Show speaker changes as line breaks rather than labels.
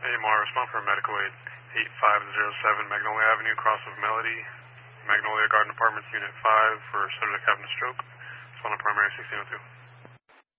AMR, respond for medical aid. 8507 Magnolia Avenue, cross of Melody, Magnolia Garden Apartments, Unit 5 for subject having a stroke. It's on a primary 1602.